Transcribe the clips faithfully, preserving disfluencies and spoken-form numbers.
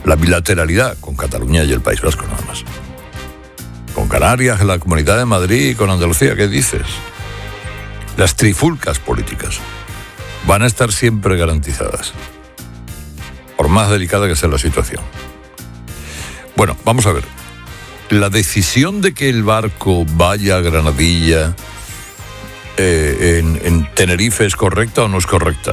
La bilateralidad con Cataluña y el País Vasco nada más. Con Canarias, la Comunidad de Madrid y con Andalucía, ¿qué dices? Las trifulcas políticas van a estar siempre garantizadas, por más delicada que sea la situación. Bueno, vamos a ver. La decisión de que el barco vaya a Granadilla eh, en, en Tenerife, ¿es correcta o no es correcta?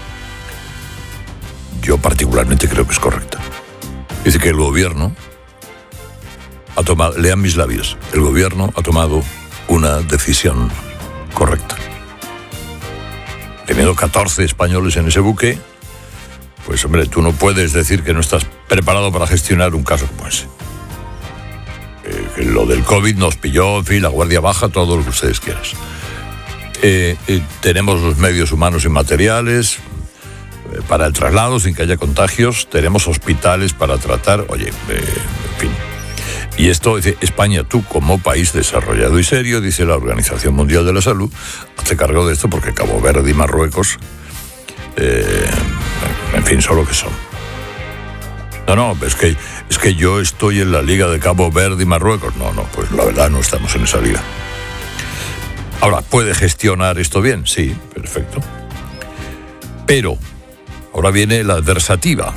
Yo particularmente creo que es correcta. Dice que el gobierno ha tomado, lean mis labios, el gobierno ha tomado una decisión correcta. Teniendo catorce españoles en ese buque, pues hombre, tú no puedes decir que no estás preparado para gestionar un caso como ese. Eh, que lo del COVID nos pilló, en fin, la guardia baja, todo lo que ustedes quieran. Eh, eh, tenemos los medios humanos y materiales eh, para el traslado sin que haya contagios, tenemos hospitales para tratar, oye, eh, en fin. Y esto, dice, España, tú como país desarrollado y serio, dice la Organización Mundial de la Salud, hace cargo de esto porque Cabo Verde y Marruecos, eh, en fin, son lo que son. No, no, es que, es que yo estoy en la liga de Cabo Verde y Marruecos. No, no, pues la verdad no estamos en esa liga. Ahora, ¿puede gestionar esto bien? Sí, perfecto. Pero, ahora viene la adversativa.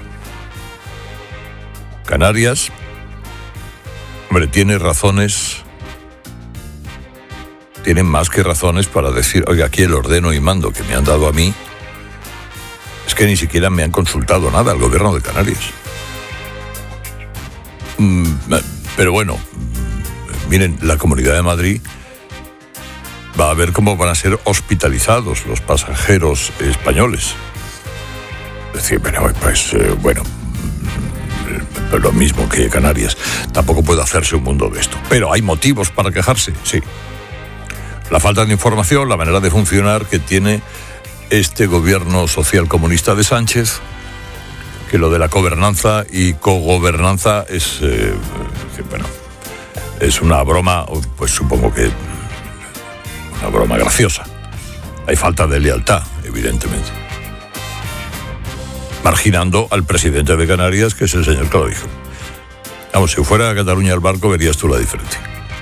Canarias, hombre, tiene razones, tienen más que razones para decir, oiga, aquí el ordeno y mando que me han dado a mí, es que ni siquiera me han consultado nada al gobierno de Canarias. Mm, pero bueno, miren, la Comunidad de Madrid va a ver cómo van a ser hospitalizados los pasajeros españoles. Es decir, bueno, pues, eh, bueno, lo mismo que Canarias. Tampoco puede hacerse un mundo de esto. Pero hay motivos para quejarse, sí. La falta de información, la manera de funcionar que tiene este gobierno social comunista de Sánchez, que lo de la gobernanza y cogobernanza es, eh, bueno, es una broma, pues supongo que una broma graciosa. Hay falta de lealtad, evidentemente. Marginando al presidente de Canarias, que es el señor que lo dijo. Vamos, si fuera a Cataluña el barco, verías tú la diferencia.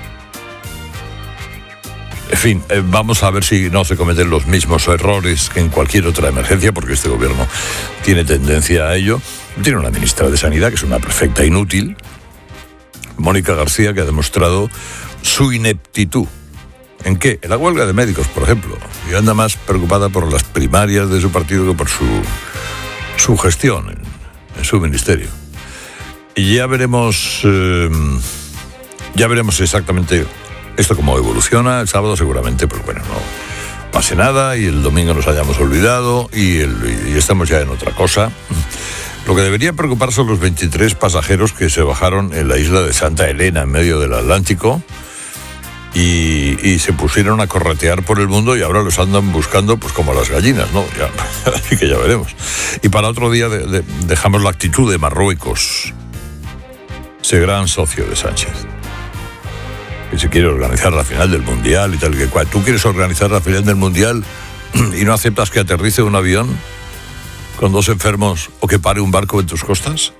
En fin, eh, vamos a ver si no se cometen los mismos errores que en cualquier otra emergencia, porque este gobierno tiene tendencia a ello. Tiene una ministra de Sanidad que es una perfecta inútil, Mónica García, que ha demostrado su ineptitud. ¿En qué? En la huelga de médicos, por ejemplo. Y anda más preocupada por las primarias de su partido que por su... su gestión en, en su ministerio. Y ya veremos eh, ya veremos exactamente esto cómo evoluciona. El sábado seguramente, pues bueno, no pase nada y el domingo nos hayamos olvidado y, el, y estamos ya en otra cosa. Lo que debería preocupar son los veintitrés pasajeros que se bajaron en la isla de Santa Elena, en medio del Atlántico, y, y se pusieron a corretear por el mundo y ahora los andan buscando pues como las gallinas, ¿no? Ya, así que ya veremos. Y para otro día de, de, dejamos la actitud de Marruecos, ese gran socio de Sánchez, que se quiere organizar la final del Mundial y tal que cual. ¿Tú quieres organizar la final del Mundial y no aceptas que aterrice un avión con dos enfermos o que pare un barco en tus costas?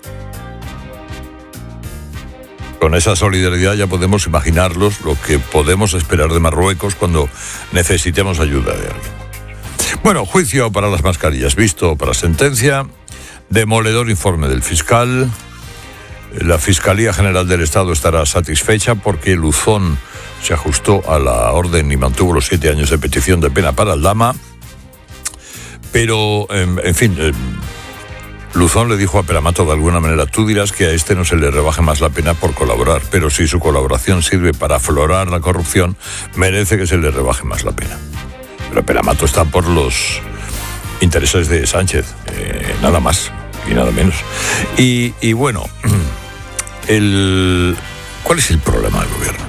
Con esa solidaridad ya podemos imaginarlos lo que podemos esperar de Marruecos cuando necesitemos ayuda de alguien. Bueno, juicio para las mascarillas, visto para sentencia, demoledor informe del fiscal. La Fiscalía General del Estado estará satisfecha porque Luzón se ajustó a la orden y mantuvo los siete años de petición de pena para Aldama. Pero, en, en fin, eh, Luzón le dijo a Peramato de alguna manera, tú dirás que a este no se le rebaje más la pena por colaborar, pero si su colaboración sirve para aflorar la corrupción, merece que se le rebaje más la pena. Pero Peramato está por los intereses de Sánchez, eh, nada más y nada menos. Y, y bueno, el, ¿cuál es el problema del gobierno?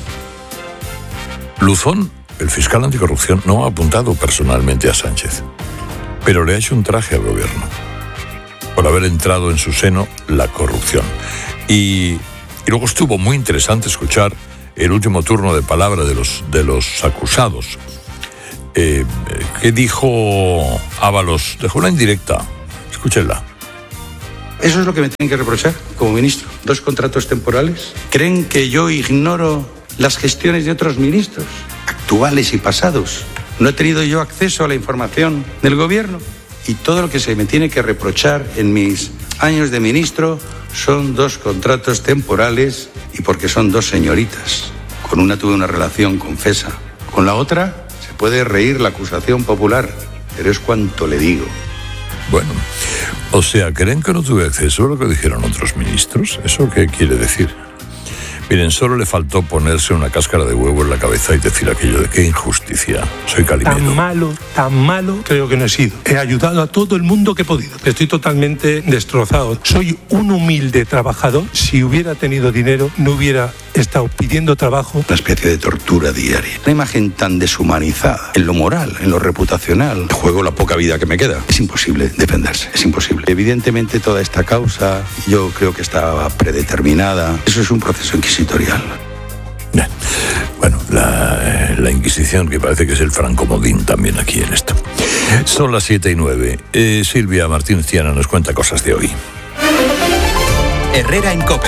Luzón, el fiscal anticorrupción, no ha apuntado personalmente a Sánchez, pero le ha hecho un traje al gobierno por haber entrado en su seno la corrupción. Y, y luego estuvo muy interesante escuchar el último turno de palabra de los, de los acusados. Eh, ¿Qué dijo Ábalos? Dejó una indirecta. Escúchenla. Eso es lo que me tienen que reprochar como ministro. Dos contratos temporales. ¿Creen que yo ignoro las gestiones de otros ministros, actuales y pasados? ¿No he tenido yo acceso a la información del gobierno? Y todo lo que se me tiene que reprochar en mis años de ministro son dos contratos temporales y porque son dos señoritas. Con una tuve una relación confesa. Con la otra se puede reír la acusación popular, pero es cuanto le digo. Bueno, o sea, ¿creen que no tuve acceso a lo que dijeron otros ministros? ¿Eso qué quiere decir? Miren, solo le faltó ponerse una cáscara de huevo en la cabeza y decir aquello de qué injusticia. Soy Calimero. Tan malo, tan malo creo que no he sido. He ayudado a todo el mundo que he podido. Estoy totalmente destrozado. Soy un humilde trabajador. Si hubiera tenido dinero, no hubiera estado pidiendo trabajo. Una especie de tortura diaria. Una imagen tan deshumanizada en lo moral, en lo reputacional. Juego la poca vida que me queda. Es imposible defenderse, es imposible. Evidentemente toda esta causa yo creo que estaba predeterminada. Eso es un proceso inquisitorio. Bien. Bueno, la, la Inquisición, que parece que es el francomodín también aquí en esto. Son las siete y nueve. Eh, Silvia Martínez Tiana nos cuenta cosas de hoy. Herrera en COPE.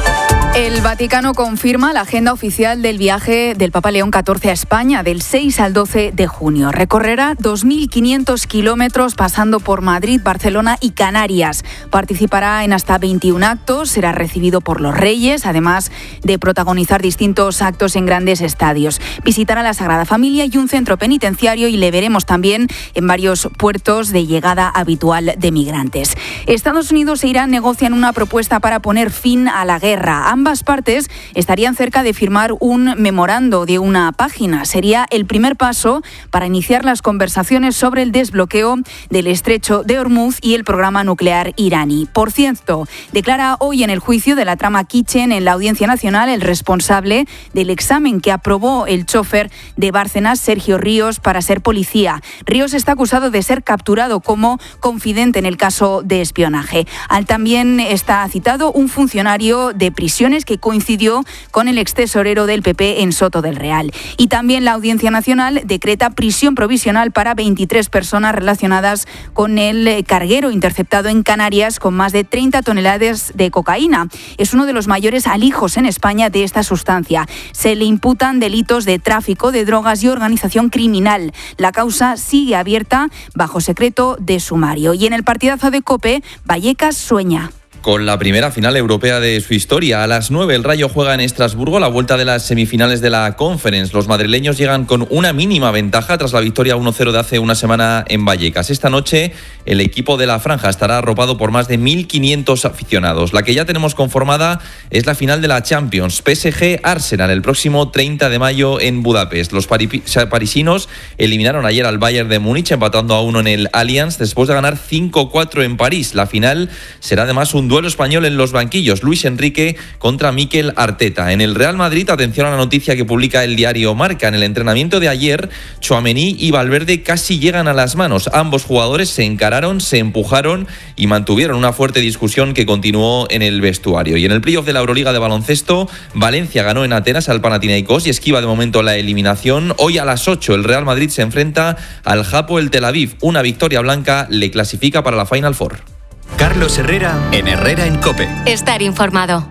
El Vaticano confirma la agenda oficial del viaje del Papa León catorce a España del seis al doce de junio. Recorrerá dos mil quinientos kilómetros pasando por Madrid, Barcelona y Canarias. Participará en hasta veintiún actos, será recibido por los reyes, además de protagonizar distintos actos en grandes estadios. Visitará la Sagrada Familia y un centro penitenciario y le veremos también en varios puertos de llegada habitual de migrantes. Estados Unidos e Irán negocian una propuesta para poner fin a la guerra. Ambas partes estarían cerca de firmar un memorando de una página. Sería el primer paso para iniciar las conversaciones sobre el desbloqueo del estrecho de Hormuz y el programa nuclear iraní. Por cierto, declara hoy en el juicio de la trama Kitchen en la Audiencia Nacional el responsable del examen que aprobó el chofer de Bárcenas, Sergio Ríos, para ser policía. Ríos está acusado de ser capturado como confidente en el caso de espionaje. Al también está citado un funcionario de prisiones que coincidió con el extesorero del P P en Soto del Real. Y también la Audiencia Nacional decreta prisión provisional para veintitrés personas relacionadas con el carguero interceptado en Canarias con más de treinta toneladas de cocaína. Es uno de los mayores alijos en España de esta sustancia. Se le imputan delitos de tráfico de drogas y organización criminal. La causa sigue abierta bajo secreto de sumario. Y en el partidazo de COPE, Vallecas sueña. Con la primera final europea de su historia. A las nueve el Rayo juega en Estrasburgo la vuelta de las semifinales de la Conference. Los madrileños llegan con una mínima ventaja tras la victoria uno cero de hace una semana en Vallecas. Esta noche el equipo de la Franja estará arropado por más de mil quinientos aficionados. La que ya tenemos conformada es la final de la Champions. P S G-Arsenal el próximo treinta de mayo en Budapest. Los parisinos eliminaron ayer al Bayern de Múnich empatando a uno en el Allianz después de ganar cinco cuatro en París. La final será además un duelo español en los banquillos, Luis Enrique contra Mikel Arteta. En el Real Madrid, atención a la noticia que publica el diario Marca. En el entrenamiento de ayer, Tchouaméni y Valverde casi llegan a las manos. Ambos jugadores se encararon, se empujaron y mantuvieron una fuerte discusión que continuó en el vestuario. Y en el playoff de la Euroliga de baloncesto, Valencia ganó en Atenas al Panathinaikos y esquiva de momento la eliminación. Hoy a las ocho el Real Madrid se enfrenta al Hapoel Tel Aviv. Una victoria blanca le clasifica para la Final Four. Carlos Herrera en Herrera en COPE. Estar informado.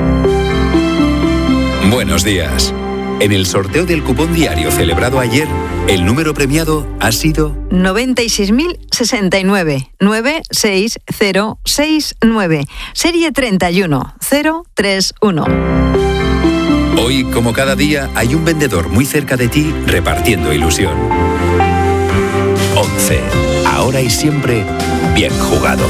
Buenos días. En el sorteo del cupón diario celebrado ayer, el número premiado ha sido noventa y seis mil sesenta y nueve, nueve seis cero seis nueve, serie treinta y uno cero tres uno. Hoy, como cada día, hay un vendedor muy cerca de ti repartiendo ilusión. once. Ahora y siempre, bien jugado.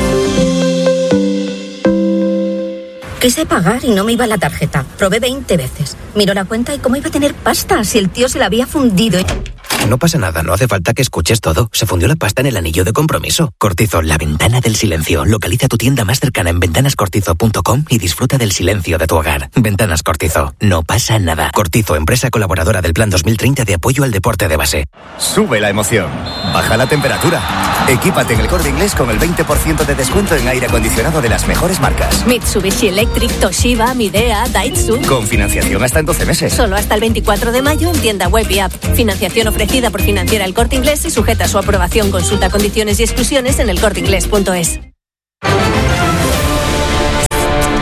Quise pagar y no me iba la tarjeta. Probé veinte veces. Miró la cuenta y cómo iba a tener pasta si el tío se la había fundido. No pasa nada, no hace falta que escuches todo. Se fundió la pasta en el anillo de compromiso. Cortizo, la ventana del silencio. Localiza tu tienda más cercana en ventanas cortizo punto com y disfruta del silencio de tu hogar. Ventanas Cortizo, no pasa nada. Cortizo, empresa colaboradora del Plan dos mil treinta de apoyo al deporte de base. Sube la emoción, baja la temperatura. Equípate en El Corte Inglés con el veinte por ciento de descuento en aire acondicionado de las mejores marcas. Mitsubishi Electric, Toshiba, Midea, Daihatsu. Con financiación hasta en doce meses. Solo hasta el veinticuatro de mayo en tienda web y app. Financiación ofrecida por Financiera El Corte Inglés y sujeta a su aprobación. Consulta condiciones y exclusiones en el corte inglés punto es.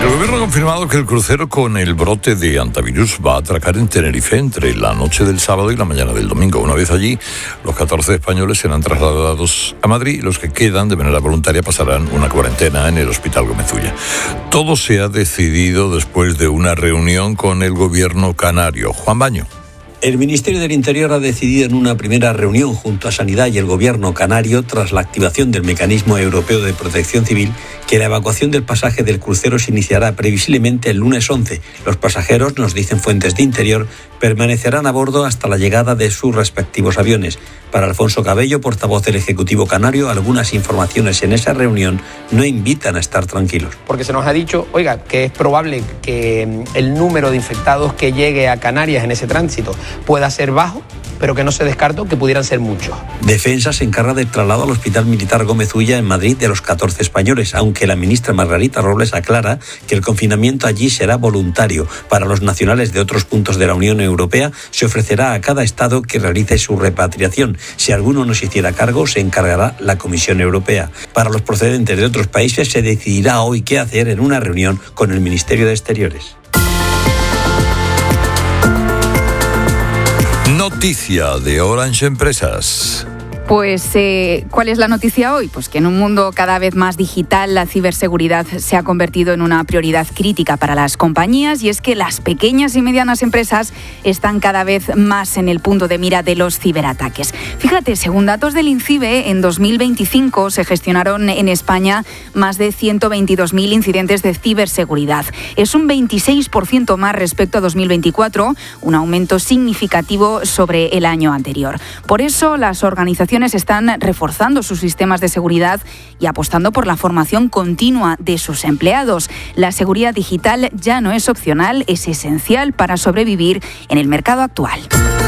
El gobierno ha confirmado que el crucero con el brote de antivirus va a atracar en Tenerife entre la noche del sábado y la mañana del domingo. Una vez allí, los catorce españoles serán trasladados a Madrid y los que quedan de manera voluntaria pasarán una cuarentena en el Hospital Gómez Ulla. Todo se ha decidido después de una reunión con el gobierno canario. Juan Baño. El Ministerio del Interior ha decidido en una primera reunión junto a Sanidad y el Gobierno canario, tras la activación del Mecanismo Europeo de Protección Civil, que la evacuación del pasaje del crucero se iniciará previsiblemente el lunes once. Los pasajeros, nos dicen fuentes de Interior, permanecerán a bordo hasta la llegada de sus respectivos aviones. Para Alfonso Cabello, portavoz del Ejecutivo canario, algunas informaciones en esa reunión no invitan a estar tranquilos. Porque se nos ha dicho, oiga, que es probable que el número de infectados que llegue a Canarias en ese tránsito pueda ser bajo, pero que no se descartó que pudieran ser muchos. Defensa se encarga del traslado al Hospital Militar Gómez Ulla en Madrid de los catorce españoles, aunque la ministra Margarita Robles aclara que el confinamiento allí será voluntario. Para los nacionales de otros puntos de la Unión Europea se ofrecerá a cada estado que realice su repatriación. Si alguno no se hiciera cargo, se encargará la Comisión Europea. Para los procedentes de otros países se decidirá hoy qué hacer en una reunión con el Ministerio de Exteriores. Noticia de Orange Empresas. Pues, eh, ¿cuál es la noticia hoy? Pues que en un mundo cada vez más digital, la ciberseguridad se ha convertido en una prioridad crítica para las compañías, y es que las pequeñas y medianas empresas están cada vez más en el punto de mira de los ciberataques. Fíjate, según datos del INCIBE, en dos mil veinticinco se gestionaron en España más de ciento veintidós mil incidentes de ciberseguridad. Es un veintiséis por ciento más respecto a dos mil veinticuatro, un aumento significativo sobre el año anterior. Por eso, las organizaciones están reforzando sus sistemas de seguridad y apostando por la formación continua de sus empleados. La seguridad digital ya no es opcional, es esencial para sobrevivir en el mercado actual.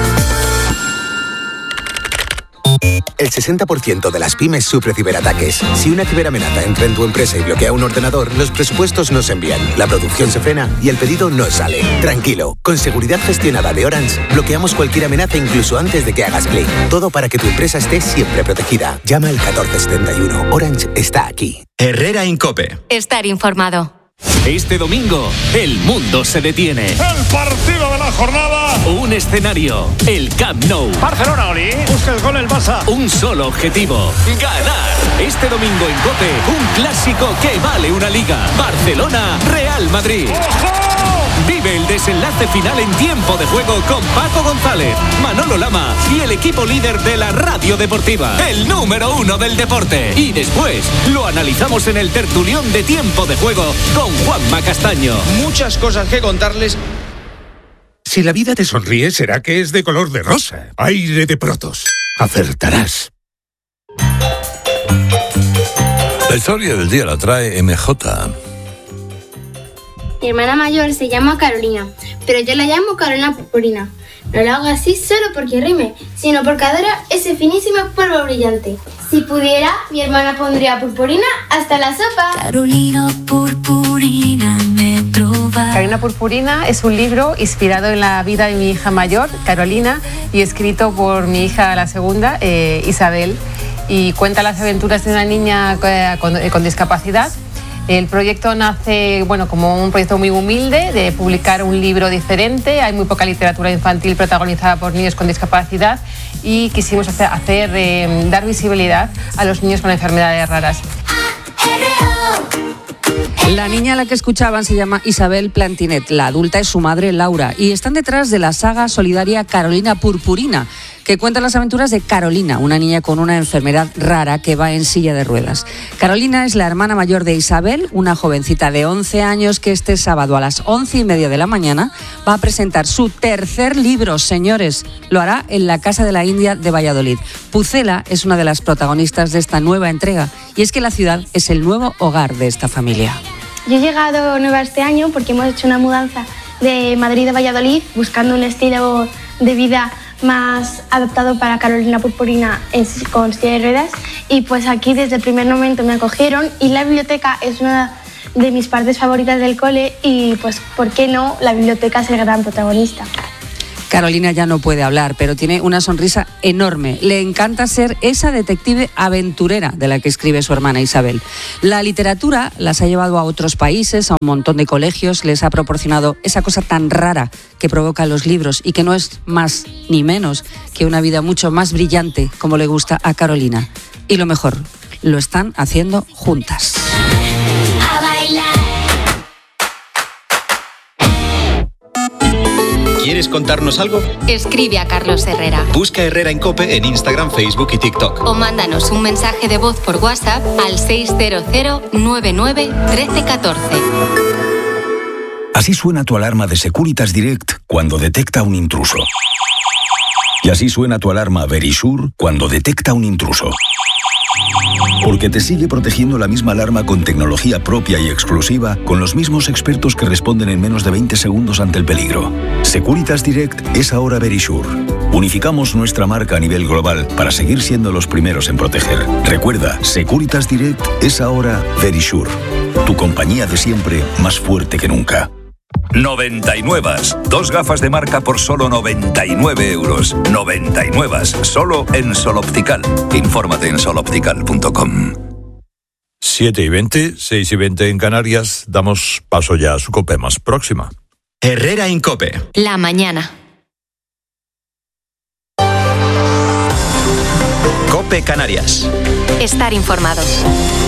El sesenta por ciento de las pymes sufre ciberataques. Si una ciberamenaza entra en tu empresa y bloquea un ordenador, los presupuestos no se envían, la producción se frena y el pedido no sale. Tranquilo, con seguridad gestionada de Orange, bloqueamos cualquier amenaza incluso antes de que hagas clic. Todo para que tu empresa esté siempre protegida. Llama al catorce setenta y uno. Orange está aquí. Herrera Incope. Estar informado. Este domingo, el mundo se detiene. El partido de la jornada. Un escenario, el Camp Nou. Barcelona, Oli. Busca el gol el Barça. Un solo objetivo, ganar. Este domingo en COPE, un clásico que vale una liga. Barcelona, Real Madrid. ¡Ojo! Vive el desenlace final en tiempo de juego con Paco González, Manolo Lama y el equipo líder de la radio deportiva, el número uno del deporte. Y después lo analizamos en el tertulión de tiempo de juego con Juanma Castaño. Muchas cosas que contarles. Si la vida te sonríe, será que es de color de rosa. Aire de Protos. Acertarás. La historia del día la trae M J. Mi hermana mayor se llama Carolina, pero yo la llamo Carolina Purpurina. No lo hago así solo porque rime, sino porque adora ese finísimo polvo brillante. Si pudiera, mi hermana pondría purpurina hasta la sopa. Carolina Purpurina me proba. Carolina Purpurina es un libro inspirado en la vida de mi hija mayor, Carolina, y escrito por mi hija la segunda, eh, Isabel, y cuenta las aventuras de una niña eh, con, eh, con discapacidad. El proyecto nace, bueno, como un proyecto muy humilde de publicar un libro diferente. Hay muy poca literatura infantil protagonizada por niños con discapacidad y quisimos hacer, hacer eh, dar visibilidad a los niños con enfermedades raras. La niña a la que escuchaban se llama Isabel Plantinet, la adulta es su madre Laura y están detrás de la saga solidaria Carolina Purpurina, que cuenta las aventuras de Carolina, una niña con una enfermedad rara que va en silla de ruedas. Carolina es la hermana mayor de Isabel, una jovencita de once años que este sábado a las once y media de la mañana va a presentar su tercer libro, señores. Lo hará en la Casa de la India de Valladolid. Pucela es una de las protagonistas de esta nueva entrega y es que la ciudad es el nuevo hogar de esta familia. Yo he llegado nueva este año porque hemos hecho una mudanza de Madrid a Valladolid buscando un estilo de vida más adaptado para Carolina Purpurina en, con silla de ruedas, y pues aquí desde el primer momento me acogieron y la biblioteca es una de mis partes favoritas del cole y pues ¿por qué no? La biblioteca es el gran protagonista. Carolina ya no puede hablar, pero tiene una sonrisa enorme. Le encanta ser esa detective aventurera de la que escribe su hermana Isabel. La literatura las ha llevado a otros países, a un montón de colegios, les ha proporcionado esa cosa tan rara que provocan los libros y que no es más ni menos que una vida mucho más brillante, como le gusta a Carolina. Y lo mejor, lo están haciendo juntas. A bailar. ¿Quieres contarnos algo? Escribe a Carlos Herrera. Busca Herrera en COPE en Instagram, Facebook y TikTok. O mándanos un mensaje de voz por WhatsApp al seis cero cero nueve nueve uno tres uno cuatro. Así suena tu alarma de Securitas Direct cuando detecta un intruso. Y así suena tu alarma Verisure cuando detecta un intruso. Porque te sigue protegiendo la misma alarma con tecnología propia y exclusiva, con los mismos expertos que responden en menos de veinte segundos ante el peligro. Securitas Direct es ahora Verisure. Unificamos nuestra marca a nivel global para seguir siendo los primeros en proteger. Recuerda, Securitas Direct es ahora Verisure. Tu compañía de siempre, más fuerte que nunca. noventa y nueve. Dos gafas de marca por solo noventa y nueve euros. noventa y nueve. Solo en Sol Optical. Infórmate en sol optical punto com. siete y veinte, seis y veinte en Canarias. Damos paso ya a su COPE más próxima. Herrera en COPE. La mañana. COPE Canarias. Estar informados.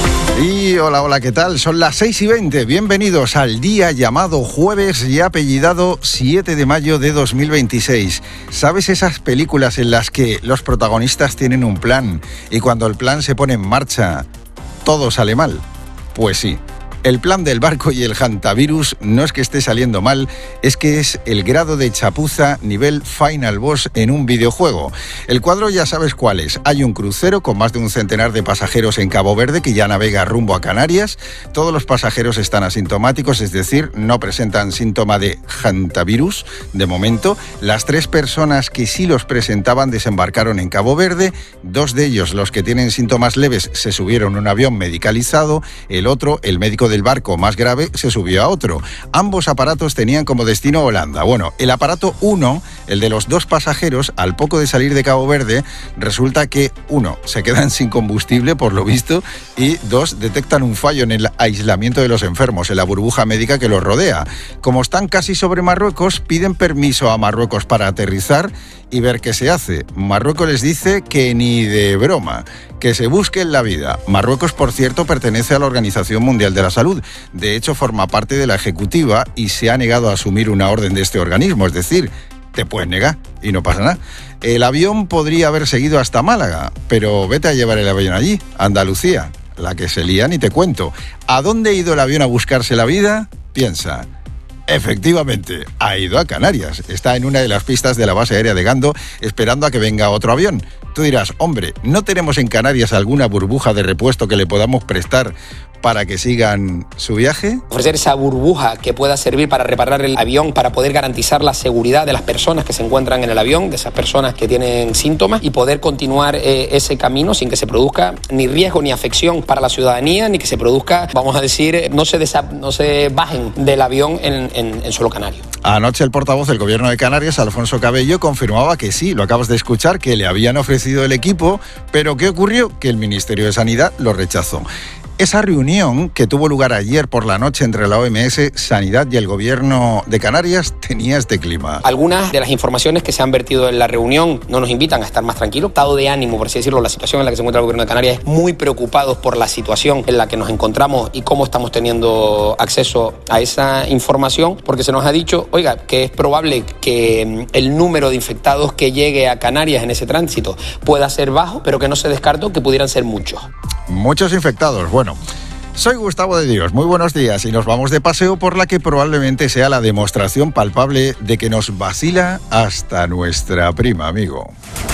Y hola, hola, ¿qué tal? Son las seis y veinte. Bienvenidos al día llamado jueves y apellidado siete de mayo de dos mil veintiséis. ¿Sabes esas películas en las que los protagonistas tienen un plan y cuando el plan se pone en marcha, todo sale mal? Pues sí. El plan del barco y el hantavirus no es que esté saliendo mal, es que es el grado de chapuza nivel Final Boss en un videojuego. El cuadro ya sabes cuál es. Hay un crucero con más de un centenar de pasajeros en Cabo Verde que ya navega rumbo a Canarias. Todos los pasajeros están asintomáticos, es decir, no presentan síntoma de hantavirus de momento. Las tres personas que sí los presentaban desembarcaron en Cabo Verde. Dos de ellos, los que tienen síntomas leves, se subieron a un avión medicalizado. El otro, el médico de el barco más grave, se subió a otro. Ambos aparatos tenían como destino Holanda. Bueno, el aparato uno, el de los dos pasajeros, al poco de salir de Cabo Verde, resulta que, uno, se quedan sin combustible, por lo visto, y dos, detectan un fallo en el aislamiento de los enfermos, en la burbuja médica que los rodea. Como están casi sobre Marruecos, piden permiso a Marruecos para aterrizar y ver qué se hace. Marruecos les dice que ni de broma, que se busquen la vida. Marruecos, por cierto, pertenece a la Organización Mundial de la Salud. De hecho, forma parte de la ejecutiva y se ha negado a asumir una orden de este organismo. Es decir, te puedes negar y no pasa nada. El avión podría haber seguido hasta Málaga, pero vete a llevar el avión allí, Andalucía. La que se lía ni te cuento. ¿A dónde ha ido el avión a buscarse la vida? Piensa. Efectivamente, ha ido a Canarias. Está en una de las pistas de la base aérea de Gando esperando a que venga otro avión. Tú dirás, hombre, ¿no tenemos en Canarias alguna burbuja de repuesto que le podamos prestar para que sigan su viaje? Ofrecer esa burbuja que pueda servir para reparar el avión, para poder garantizar la seguridad de las personas que se encuentran en el avión, de esas personas que tienen síntomas, y poder continuar eh, ese camino sin que se produzca ni riesgo ni afección para la ciudadanía, ni que se produzca, vamos a decir, no se, desa- no se bajen del avión en, en, en suelo canario. Anoche el portavoz del Gobierno de Canarias, Alfonso Cabello, confirmaba que sí, lo acabas de escuchar, que le habían ofrecido el equipo, pero ¿qué ocurrió? Que el Ministerio de Sanidad lo rechazó. Esa reunión que tuvo lugar ayer por la noche entre la O M S, Sanidad y el Gobierno de Canarias tenía este clima. Algunas de las informaciones que se han vertido en la reunión no nos invitan a estar más tranquilos. Estado de ánimo, por así decirlo, la situación en la que se encuentra el Gobierno de Canarias es muy preocupados por la situación en la que nos encontramos y cómo estamos teniendo acceso a esa información, porque se nos ha dicho, oiga, que es probable que el número de infectados que llegue a Canarias en ese tránsito pueda ser bajo, pero que no se descartó que pudieran ser muchos. Muchos infectados, bueno. Soy Gustavo de Dios, muy buenos días y nos vamos de paseo por la que probablemente sea la demostración palpable de que nos vacila hasta nuestra prima, amigo.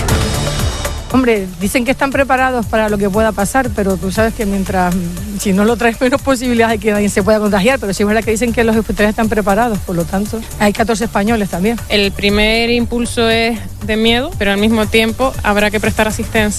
Hombre, dicen que están preparados para lo que pueda pasar, pero tú sabes que mientras, si no lo traes, menos posibilidades de que nadie se pueda contagiar, pero sí es verdad que dicen que los hospitales están preparados, por lo tanto, hay catorce españoles también. El primer impulso es de miedo, pero al mismo tiempo habrá que prestar asistencia.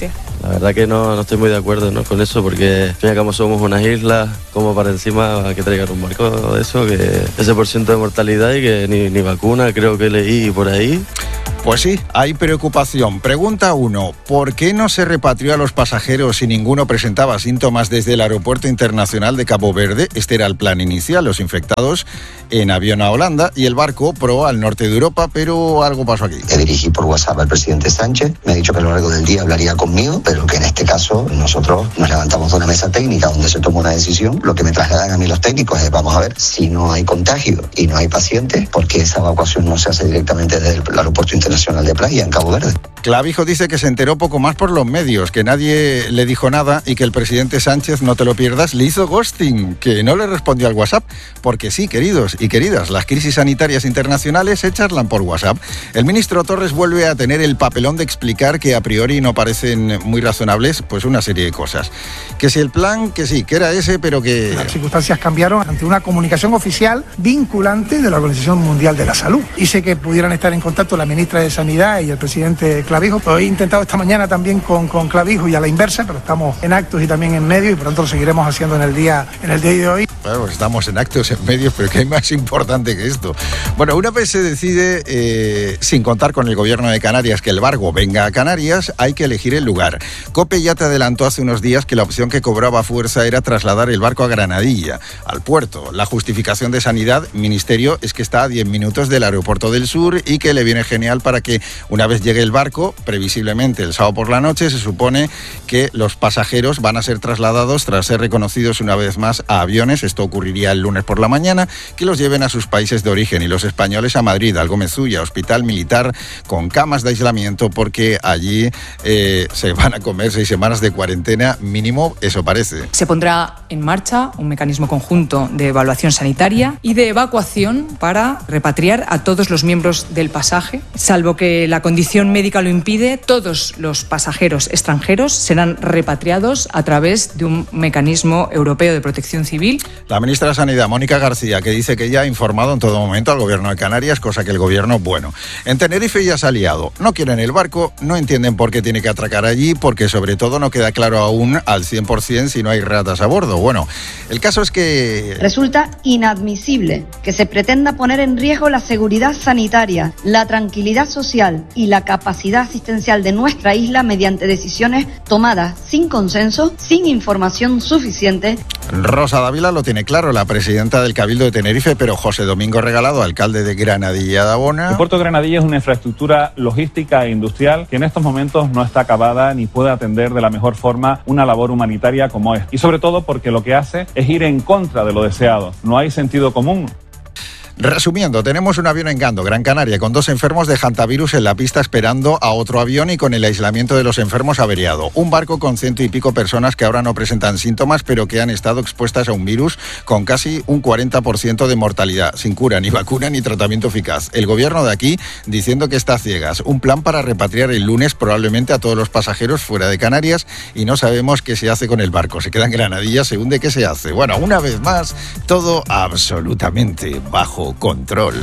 La verdad que no, no estoy muy de acuerdo, ¿no?, con eso, porque al fin y al cabo somos unas islas, como para encima que traigan un barco de eso, que ese por ciento de mortalidad y que ni, ni vacuna creo que leí por ahí. Pues sí, hay preocupación. Pregunta uno, ¿por qué no se repatrió a los pasajeros si ninguno presentaba síntomas desde el Aeropuerto Internacional de Cabo Verde? Este era el plan inicial, los infectados en avión a Holanda y el barco pro al norte de Europa, pero algo pasó aquí. Le dirigí por WhatsApp al presidente Sánchez, me ha dicho que a lo largo del día hablaría conmigo, pero que en este caso nosotros nos levantamos de una mesa técnica donde se tomó una decisión. Lo que me trasladan a mí los técnicos es, vamos a ver, si no hay contagio y no hay pacientes, ¿por qué esa evacuación no se hace directamente desde el Aeropuerto Internacional de Playa en Cabo Verde? Clavijo dice que se enteró poco más por los medios, que nadie le dijo nada y que el presidente Sánchez, no te lo pierdas, le hizo ghosting, que no le respondió al WhatsApp, porque sí, queridos y queridas, las crisis sanitarias internacionales se charlan por WhatsApp. El ministro Torres vuelve a tener el papelón de explicar que a priori no parecen muy razonables, pues una serie de cosas. Que si el plan, que sí, que era ese, pero que... Las circunstancias cambiaron ante una comunicación oficial vinculante de la Organización Mundial de la Salud. Hice que pudieran estar en contacto la ministra de Sanidad y el presidente Clavijo. Lo he intentado esta mañana también con, con Clavijo y a la inversa, pero estamos en actos y también en medios y por tanto lo seguiremos haciendo en el día, en el día de hoy. Claro, estamos en actos, en medios, pero ¿qué hay más importante que esto? Bueno, una vez se decide, eh, sin contar con el gobierno de Canarias, que el barco venga a Canarias, hay que elegir el lugar. COPE ya te adelantó hace unos días que la opción que cobraba fuerza era trasladar el barco a Granadilla, al puerto. La justificación de Sanidad, Ministerio, es que está a diez minutos del Aeropuerto del Sur y que le viene genial para que una vez llegue el barco, previsiblemente el sábado por la noche, se supone que los pasajeros van a ser trasladados tras ser reconocidos una vez más a aviones. Esto ocurriría el lunes por la mañana, que los lleven a sus países de origen y los españoles a Madrid, al Gómez Ulla, hospital militar con camas de aislamiento, porque allí eh, se van a comer seis semanas de cuarentena mínimo, eso parece. Se pondrá en marcha un mecanismo conjunto de evaluación sanitaria y de evacuación para repatriar a todos los miembros del pasaje, salvo que la condición médica lo impide. Todos los pasajeros extranjeros serán repatriados a través de un mecanismo europeo de protección civil. La ministra de Sanidad, Mónica García, que dice que ya ha informado en todo momento al gobierno de Canarias, cosa que el gobierno, bueno, en Tenerife ya se ha liado. No quieren el barco, no entienden por qué tiene que atracar allí, porque sobre todo no queda claro aún al cien por ciento si no hay ratas a bordo. Bueno, el caso es que... Resulta inadmisible que se pretenda poner en riesgo la seguridad sanitaria, la tranquilidad social y la capacidad asistencial de nuestra isla mediante decisiones tomadas sin consenso, sin información suficiente. Rosa Dávila lo tiene claro, la presidenta del Cabildo de Tenerife, pero José Domingo Regalado, alcalde de Granadilla de Abona... El puerto de Granadilla es una infraestructura logística e industrial que en estos momentos no está acabada ni puede atender de la mejor forma una labor humanitaria como es. Y sobre todo porque lo que hace es ir en contra de lo deseado. No hay sentido común. Resumiendo, tenemos un avión en Gando, Gran Canaria, con dos enfermos de hantavirus en la pista esperando a otro avión y con el aislamiento de los enfermos averiado. Un barco con ciento y pico personas que ahora no presentan síntomas, pero que han estado expuestas a un virus con casi un cuarenta por ciento de mortalidad, sin cura, ni vacuna, ni tratamiento eficaz. El gobierno de aquí diciendo que está a ciegas. Un plan para repatriar el lunes probablemente a todos los pasajeros fuera de Canarias y no sabemos qué se hace con el barco. Se queda en Granadilla, se hunde, ¿qué se hace? Bueno, una vez más, todo absolutamente bajo control.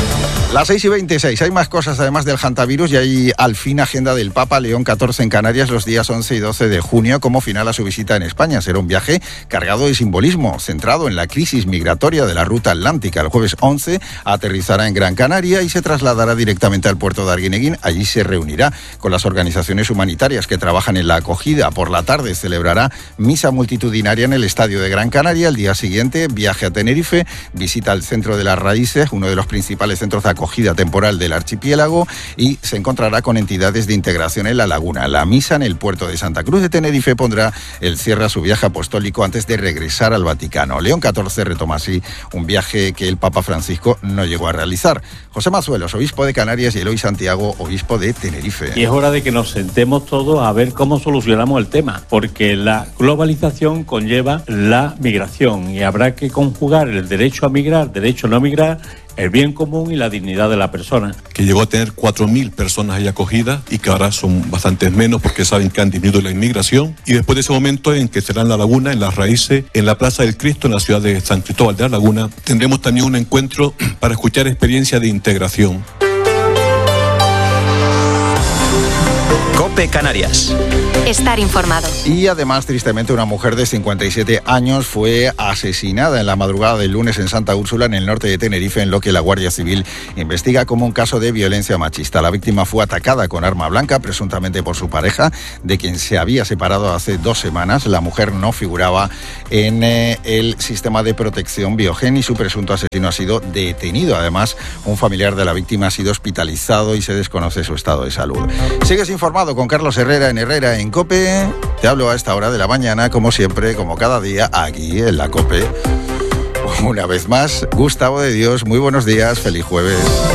Las seis y veintiséis, hay más cosas además del hantavirus y hay al fin agenda del Papa León catorce en Canarias los días once y doce de junio como final a su visita en España. Será un viaje cargado de simbolismo, centrado en la crisis migratoria de la ruta atlántica. El jueves once aterrizará en Gran Canaria y se trasladará directamente al puerto de Arguineguín. Allí se reunirá con las organizaciones humanitarias que trabajan en la acogida. Por la tarde celebrará misa multitudinaria en el Estadio de Gran Canaria. El día siguiente viaje a Tenerife, visita al Centro de las Raíces, uno de los principales centros de acogida temporal del archipiélago, y se encontrará con entidades de integración en la laguna. La misa en el puerto de Santa Cruz de Tenerife pondrá el cierre a su viaje apostólico antes de regresar al Vaticano. León catorce retoma así un viaje que el Papa Francisco no llegó a realizar. José Mazuelos, obispo de Canarias, y Eloy Santiago, obispo de Tenerife. Y es hora de que nos sentemos todos a ver cómo solucionamos el tema, porque la globalización conlleva la migración y habrá que conjugar el derecho a migrar, derecho a no migrar, el bien común y la dignidad de la persona. Que llegó a tener cuatro mil personas ahí acogidas y que ahora son bastantes menos porque saben que han disminuido la inmigración. Y después de ese momento en que será en La Laguna, en Las Raíces, en la Plaza del Cristo, en la ciudad de San Cristóbal de La Laguna, tendremos también un encuentro para escuchar experiencias de integración. COPE Canarias. Estar informado. Y además, tristemente, una mujer de cincuenta y siete años fue asesinada en la madrugada del lunes en Santa Úrsula, en el norte de Tenerife, en lo que la Guardia Civil investiga como un caso de violencia machista. La víctima fue atacada con arma blanca, presuntamente por su pareja, de quien se había separado hace dos semanas. La mujer no figuraba en eh, el sistema de protección Biogen y su presunto asesino ha sido detenido. Además, un familiar de la víctima ha sido hospitalizado y se desconoce su estado de salud. Sigues informado con Carlos Herrera en Herrera en COPE. Te hablo a esta hora de la mañana, como siempre, como cada día, aquí en la COPE. Una vez más, Gustavo de Dios, muy buenos días, feliz jueves.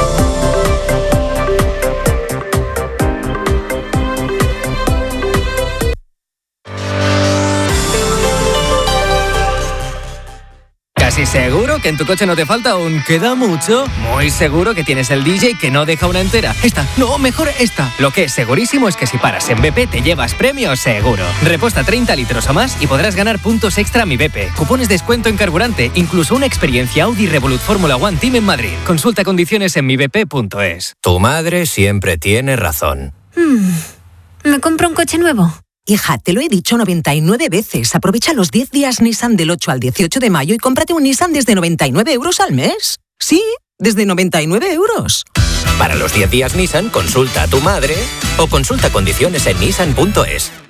Casi seguro que en tu coche no te falta un queda mucho. Muy seguro que tienes el D J que no deja una entera. Esta, no, mejor esta. Lo que es segurísimo es que si paras en B P te llevas premio seguro. Reposta treinta litros o más y podrás ganar puntos extra Mi B P. Cupones de descuento en carburante, incluso una experiencia Audi Revolut Fórmula One Team en Madrid. Consulta condiciones en mi b p punto es. Tu madre siempre tiene razón. Hmm. ¿Me compro un coche nuevo? Hija, te lo he dicho noventa y nueve veces. Aprovecha los diez días Nissan del ocho al dieciocho de mayo y cómprate un Nissan desde noventa y nueve euros al mes. Sí, desde noventa y nueve euros. Para los diez días Nissan, consulta a tu madre o consulta condiciones en nissan punto es.